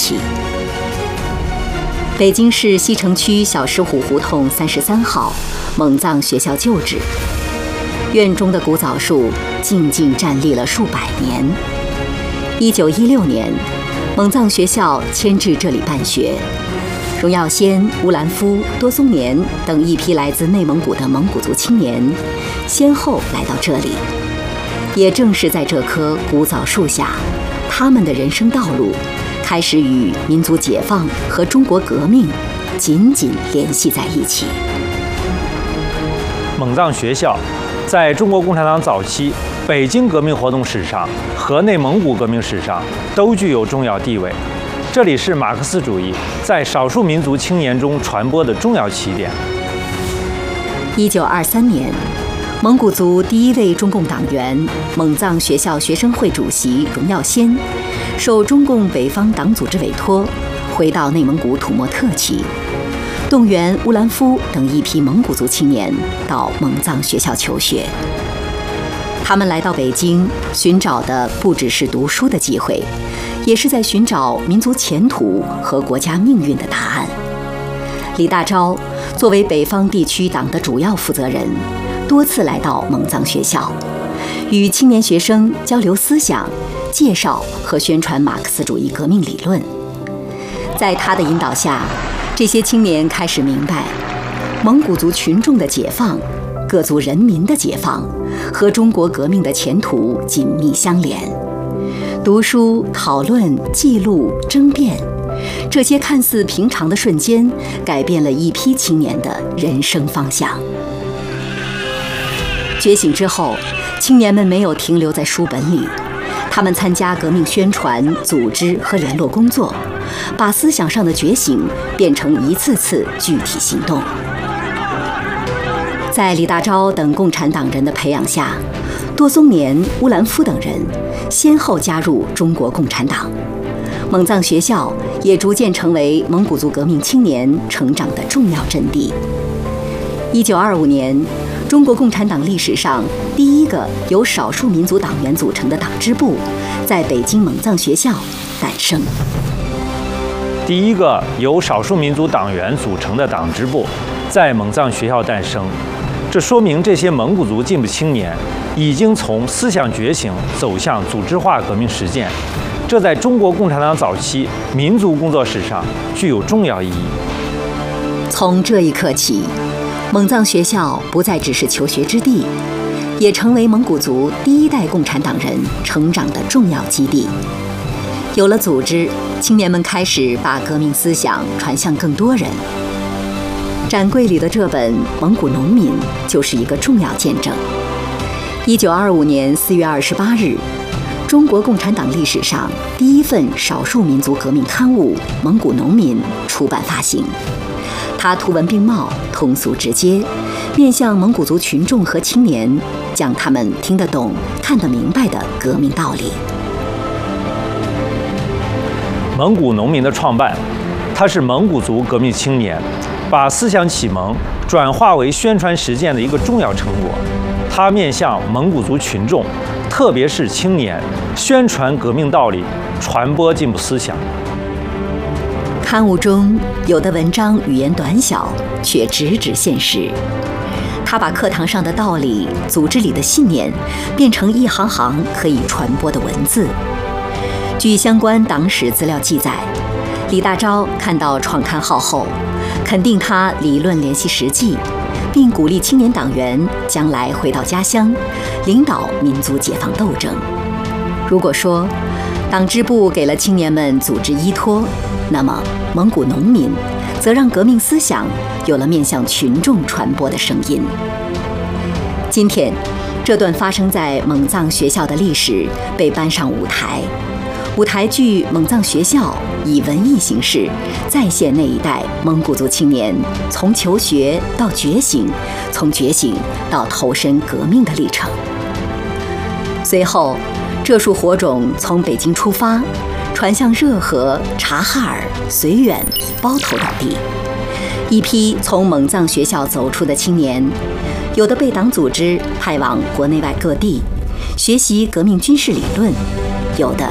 起。北京市西城区小石虎胡同33号蒙藏学校旧址，院中的古枣树静静站立了数百年。1916年，蒙藏学校迁至这里办学。荣耀先、乌兰夫、多松年等一批来自内蒙古的蒙古族青年，先后来到这里。也正是在这棵古枣树下，他们的人生道路开始与民族解放和中国革命紧紧联系在一起。 蒙藏学校在中国共产党早期、北京革命活动史上和内蒙古革命史上都具有重要地位。这里是马克思主义在少数民族青年中传播的重要起点。 1923年，蒙古族第一位中共党员、蒙藏学校学生会主席荣耀先，受中共北方党组织委托，回到内蒙古土默特旗，动员乌兰夫等一批蒙古族青年到蒙藏学校求学。他们来到北京，寻找的不只是读书的机会，也是在寻找民族前途和国家命运的答案。李大钊作为北方地区党的主要负责人，多次来到蒙藏学校，与青年学生交流思想，介绍和宣传马克思主义革命理论。在他的引导下，这些青年开始明白，蒙古族群众的解放、各族人民的解放和中国革命的前途紧密相连。读书、讨论、记录、争辩，这些看似平常的瞬间，改变了一批青年的人生方向。觉醒之后，青年们没有停留在书本里，他们参加革命宣传、组织和联络工作，把思想上的觉醒变成一次次具体行动。在李大钊等共产党人的培养下，多松年、乌兰夫等人先后加入中国共产党，蒙藏学校也逐渐成为蒙古族革命青年成长的重要阵地。1925年，中国共产党历史上第一个由少数民族党员组成的党支部在北京蒙藏学校诞生。 第一个由少数民族党员组成的党支部在蒙藏学校诞生，这说明这些蒙古族进步青年已经从思想觉醒走向组织化革命实践，这在中国共产党早期民族工作史上具有重要意义。 从这一刻起，蒙藏学校不再只是求学之地，也成为蒙古族第一代共产党人成长的重要基地。有了组织，青年们开始把革命思想传向更多人。展柜里的这本《蒙古农民》就是一个重要见证。1925年4月28日，中国共产党历史上第一份少数民族革命刊物《蒙古农民》出版发行。它图文并茂，通俗直接，面向蒙古族群众和青年，讲他们听得懂、看得明白的革命道理。 蒙古农民的创办，它是蒙古族革命青年把思想启蒙转化为宣传实践的一个重要成果。它面向蒙古族群众，特别是青年，宣传革命道理，传播进步思想。 刊物中有的文章语言短小，却直指现实。他把课堂上的道理、组织里的信念，变成一行行可以传播的文字。据相关党史资料记载，李大钊看到创刊号后，肯定他理论联系实际，并鼓励青年党员将来回到家乡，领导民族解放斗争。如果说党支部给了青年们组织依托，那么蒙古农民则让革命思想有了面向群众传播的声音。今天，这段发生在蒙藏学校的历史被搬上舞台，舞台剧《蒙藏学校》以文艺形式再现那一代蒙古族青年从求学到觉醒，从觉醒到投身革命的历程。随后，这束火种从北京出发，传向热河、察哈尔、绥远、包头等地。一批从蒙藏学校走出的青年，有的被党组织派往国内外各地学习革命军事理论，有的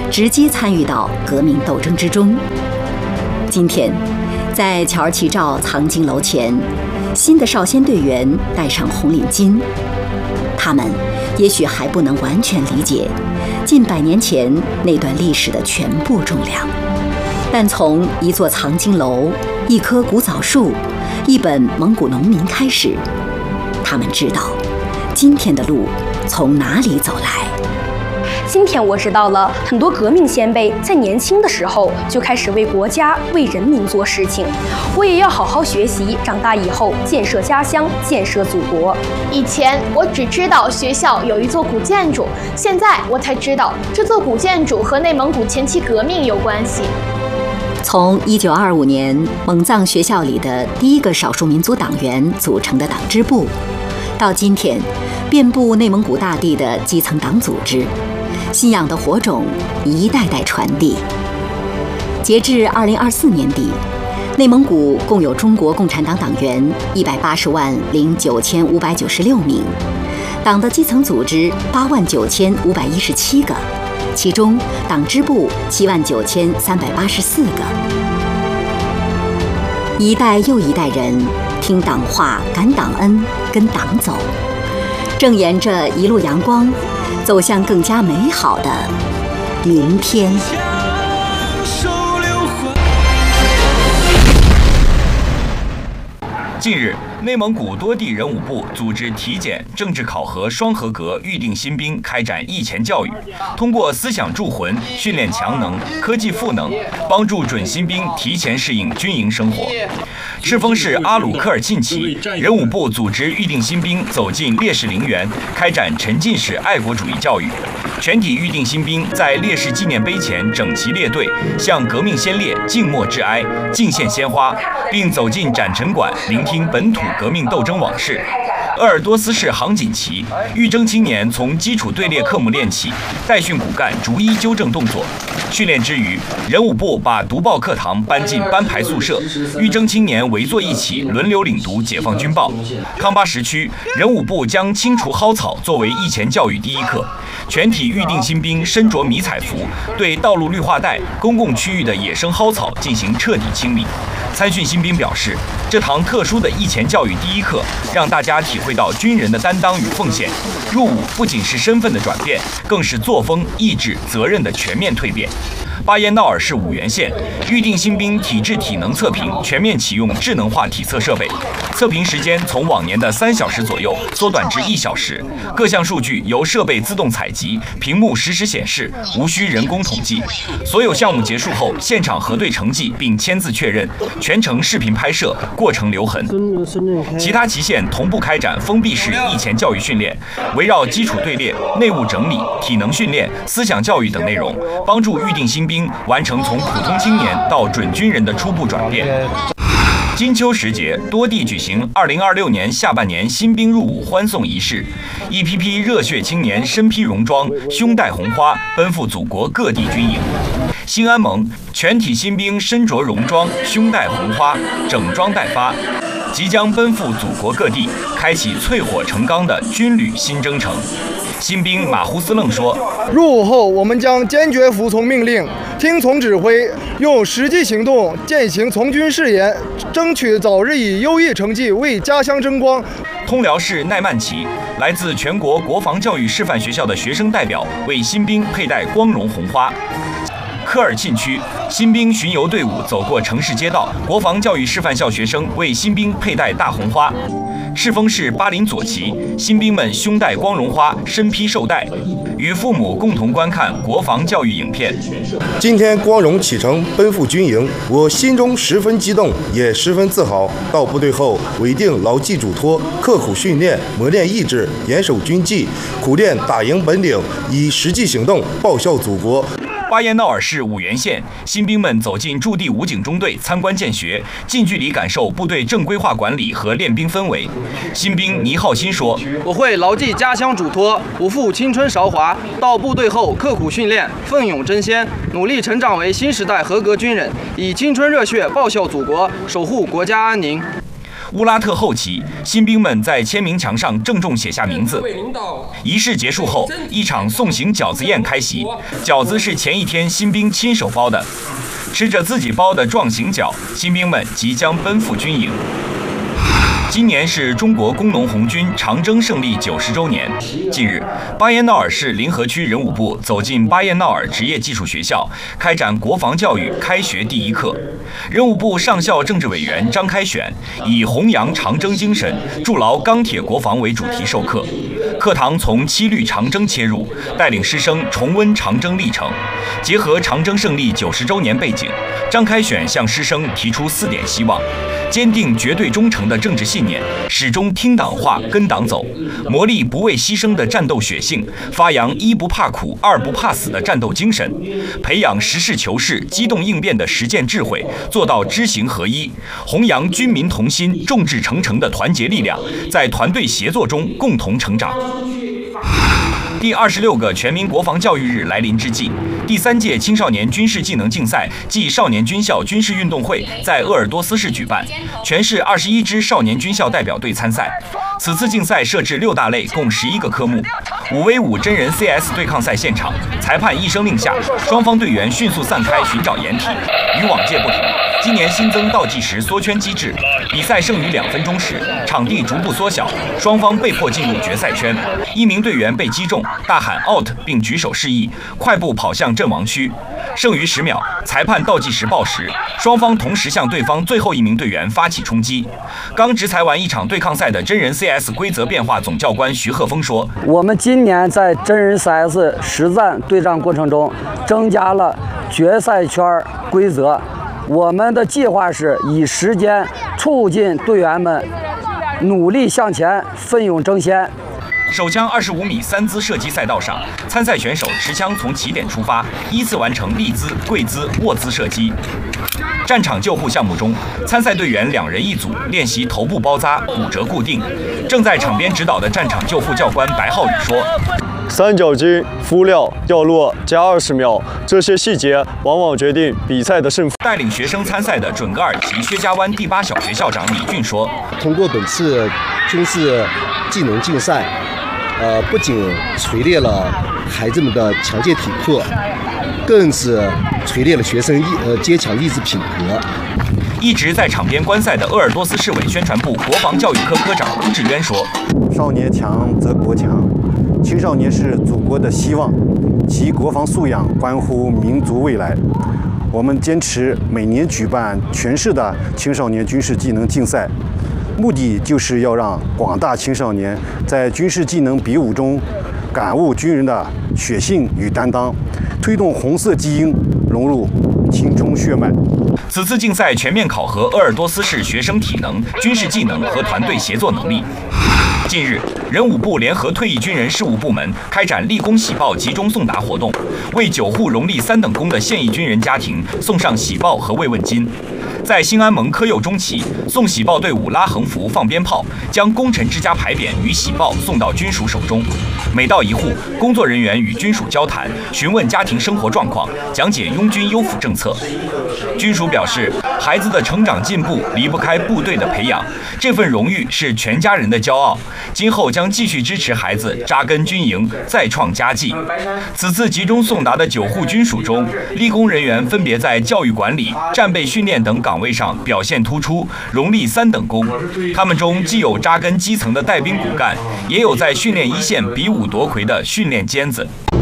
直接参与到革命斗争之中。今天，在乔儿奇照藏经楼前，新的少先队员戴上红领巾，他们也许还不能完全理解近100年前那段历史的全部重量，但从一座藏经楼、一棵古枣树、一本蒙古农民开始，他们知道今天的路从哪里走来。 今天我知道了很多革命先辈在年轻的时候就开始为国家、为人民做事情。我也要好好学习，长大以后建设家乡、建设祖国。 以前我只知道学校有一座古建筑，现在我才知道这座古建筑和内蒙古前期革命有关系。 从1925年蒙藏学校里的第一个少数民族党员组成的党支部，到今天遍布内蒙古大地的基层党组织，信仰的火种一代代传递。截至2024年底，内蒙古共有中国共产党党员180万09596名，党的基层组织89517个，其中党支部79384个。一代又一代人听党话、感党恩、跟党走，正沿着一路阳光走向更加美好的明天。 近日，内蒙古多地人武部组织体检、政治考核双合格预定新兵开展役前教育，通过思想铸魂、训练强能、科技赋能，帮助准新兵提前适应军营生活。赤峰市阿鲁科尔沁旗人武部组织预定新兵走进烈士陵园，开展沉浸式爱国主义教育。全体预定新兵在烈士纪念碑前整齐列队，向革命先烈静默致哀、敬献鲜花，并走进展陈馆，聆听本土革命斗争往事。鄂尔多斯市杭锦旗预征青年从基础队列科目练起，代训骨干逐一纠正动作。训练之余，人武部把读报课堂搬进班排宿舍，预征青年围坐一起，轮流领读解放军报。康巴什区人武部将清除蒿草作为役前教育第一课。全体预定新兵身着迷彩服，对道路绿化带、公共区域的野生蒿草进行彻底清理。参训新兵表示，这堂特殊的役前教育第一课，让大家体会到军人的担当与奉献。入伍不仅是身份的转变，更是作风、意志、责任的全面蜕变。巴彦淖尔市五原县预定新兵体质体能测评全面启用智能化体测设备，测评时间从往年的3小时左右缩短至1小时，各项数据由设备自动采集，屏幕实时显示，无需人工统计。所有项目结束后，现场核对成绩并签字确认，全程视频拍摄，过程留痕。其他旗县同步开展封闭式役前教育训练，围绕基础队列、内务整理、体能训练、思想教育等内容，帮助预定新兵完成从普通青年到准军人的初步转变。金秋时节，多地举行2026年下半年新兵入伍欢送仪式，一批批热血青年身披戎装，胸戴红花，奔赴祖国各地军营。新安盟全体新兵身着戎装，胸戴红花，整装待发，即将奔赴祖国各地，开启淬火成钢的军旅新征程。新兵马胡斯楞说：“ 入伍后，我们将坚决服从命令，听从指挥，用实际行动践行从军誓言，争取早日以优异成绩为家乡争光。” 通辽市奈曼旗来自全国国防教育示范学校的学生代表为新兵佩戴光荣红花。科尔沁区新兵巡游队伍走过城市街道，国防教育示范校学生为新兵佩戴大红花。赤峰市巴林左旗新兵们胸戴光荣花，身披绶带，与父母共同观看国防教育影片。 今天光荣启程奔赴军营，我心中十分激动，也十分自豪。到部队后，我一定牢记嘱托，刻苦训练，磨练意志，严守军纪，苦练打赢本领，以实际行动报效祖国。 巴彦淖尔市五原县新兵们走进驻地武警中队参观见学，近距离感受部队正规化管理和练兵氛围。新兵倪浩新说：“ 我会牢记家乡嘱托，不负青春韶华。到部队后刻苦训练，奋勇争先，努力成长为新时代合格军人，以青春热血报效祖国，守护国家安宁。” 乌拉特后旗，新兵们在签名墙上郑重写下名字。仪式结束后，一场送行饺子宴开席，饺子是前一天新兵亲手包的。吃着自己包的壮行饺，新兵们即将奔赴军营。今年是中国工农红军长征胜利90周年。近日，巴彦淖尔市临河区人武部走进巴彦淖尔职业技术学校，开展国防教育开学第一课。人武部上校政治委员张开选以弘扬长征精神、筑牢钢铁国防为主题授课。课堂从七律长征切入，带领师生重温长征历程。结合长征胜利90周年背景，张开选向师生提出4点希望：坚定绝对忠诚的政治信念，始终听党话跟党走，磨砺不畏牺牲的战斗血性，发扬1不怕苦2不怕死的战斗精神，培养实事求是、机动应变的实践智慧，做到知行合一，弘扬军民同心、众志成城的团结力量，在团队协作中共同成长。第26个全民国防教育日来临之际，第3届青少年军事技能竞赛暨少年军校军事运动会在鄂尔多斯市举办，全市21支少年军校代表队参赛。此次竞赛设置6大类，共11个科目。5v5真人 CS 对抗赛现场，裁判一声令下，双方队员迅速散开寻找掩体。与往届不同，今年新增倒计时缩圈机制，比赛剩余2分钟时，场地逐步缩小，双方被迫进入决赛圈。1名队员被击中，大喊 out 并举手示意，快步跑向阵亡区。剩余10秒，裁判倒计时报时，双方同时向对方最后1名队员发起冲击。刚执裁完一场对抗赛的真人 CS 规则变化总教官徐鹤峰说：“ 我们今年在真人 CS 实战对战过程中，增加了决赛圈规则。我们的计划是以时间促进队员们努力向前，奋勇争先。” 手枪25米3姿射击赛道上，参赛选手持枪从起点出发，依次完成立姿、跪姿、卧姿射击。战场救护项目中，参赛队员2人一组练习头部包扎、骨折固定。正在场边指导的战场救护教官白浩宇说：“ 三角巾、敷料、掉落加20秒，这些细节往往决定比赛的胜负。” 带领学生参赛的准噶尔旗薛家湾第8小学校长李俊说：“ 通过本次军事技能竞赛，不仅锤炼了孩子们的强健体魄，更是锤炼了学生坚强意志品格。” 一直在场边观赛的鄂尔多斯市委宣传部国防教育科科长龚志渊说：“ 少年强则国强，青少年是祖国的希望，其国防素养关乎民族未来。我们坚持每年举办全市的青少年军事技能竞赛，目的就是要让广大青少年在军事技能比武中感悟军人的血性与担当，推动红色基因融入青春血脉。” 此次竞赛全面考核鄂尔多斯市学生体能、军事技能和团队协作能力。近日，人武部联合退役军人事务部门开展立功喜报集中送达活动，为9户荣立3等功的现役军人家庭送上喜报和慰问金。在兴安盟科幼中旗，送喜报队伍拉横幅、放鞭炮，将功臣之家牌匾与喜报送到军属手中。每到1户，工作人员与军属交谈，询问家庭生活状况，讲解拥军优抚政策。军属表示，孩子的成长进步离不开部队的培养，这份荣誉是全家人的骄傲。今后将继续支持孩子扎根军营，再创佳绩。此次集中送达的9户军属中，立功人员分别在教育管理、战备训练等岗位上表现突出，荣立3等功。他们中既有扎根基层的带兵骨干，也有在训练一线比武夺魁的训练尖子。